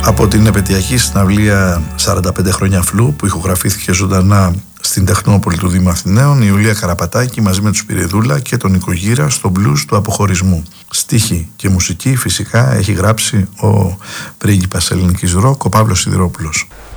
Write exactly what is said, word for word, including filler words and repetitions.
Από την επαιτειακή συναυλία σαράντα πέντε χρόνια φλού που ηχογραφήθηκε ζωντανά στην Τεχνόπολη του Δήμου Αθηναίων, η Ιουλία Καραπατάκη μαζί με του Σπυριδούλα και τον Νίκο Γύρα στο μπλουζ του αποχωρισμού. Στίχη και μουσική φυσικά έχει γράψει ο πρίγκιπας ελληνικής ροκ, ο Παύλος Σιδηρόπουλος.